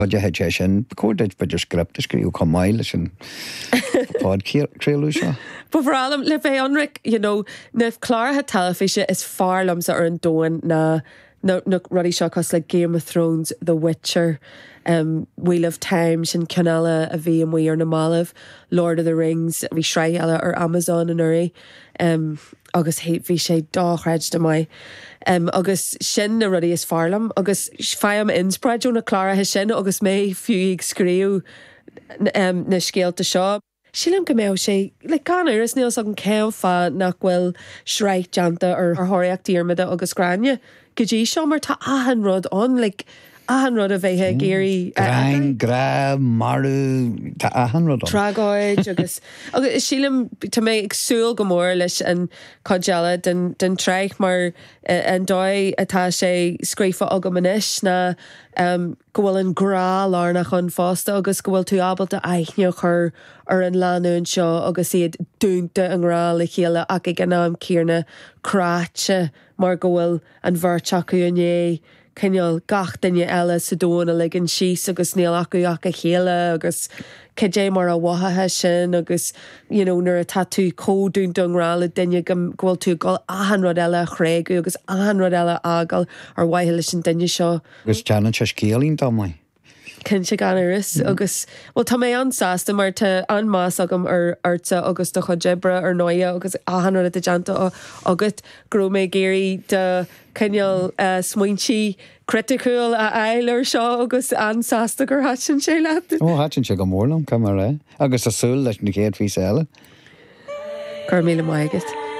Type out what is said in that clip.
Bud had sin coded bud script scríú com mail sin pod creú seo. But for all le fé anric, you know, nef chlártha talafisha is far lumsa ar an dóin na ruddy seo cos like Game of Thrones, The Witcher, Wheel of Time, sin canala a bhí an ar na Malav, Lord of the Rings, bhí shrei eile ar Amazon an uri, agus bhí sé dáchreid de mai. Agus sin na ruddy is farlam, agus faiam inspraid na chlártha sin, agus mé fiú ag scríú na scéalta seo. Sílim go méo sé, le ganar is níos an céim fa nach bhfuil shreit janta ar thoireacht díarmada agus grania. Gydí seo mar tá ahan rud on, like ahan rud a bheithe géirí Grain, gra, maru, tá ahan rud on. Tragáid agus sílim tá mé ag súil go mór leis an codjala den treich mar an dói atá sé scrífa agam manis na go bhfuil an grá lárnach an fásta agus go bhfuil tú ábalta aithneoch chur ar an lánún seo agus iad dúnta an grá le chéile ag ag an cíarna cráte mar go bhfuil an bhirteach acu ané Ceol gach daine eile sa dóna le an síos agus níl acu ach a chéile agus cedé mar a wathathe sin agus, you know, nuair a tatú códún donrála daine gohfuil tú gáil ahan rud eile chrégu agus ahan rud eile agal ar waithile sin daine seo. Agus Janet se scéalín dá mai. Cyn se gan iris agus well tá mé ansásta mar tá an más agam ar arta agus do chodjebra ar nóia agus ahan rud a janta agat grú mé géirí de Ceol smuintí criticúil a eilir seo agus ansásta gur hatin sé le. Hatin sé go mórlam, cum ré. Agus a súil leis na céad fhí eile. Gur míle maigat.